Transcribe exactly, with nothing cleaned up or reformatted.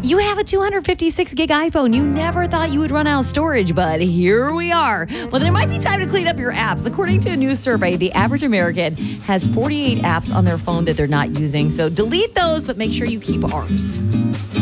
You have a two hundred fifty-six gig iPhone. You never thought you would run out of storage, but here we are. Well, then it might be time to clean up your apps. According to a new survey, the average American has forty-eight apps on their phone that they're not using. So delete those, but make sure you keep ours.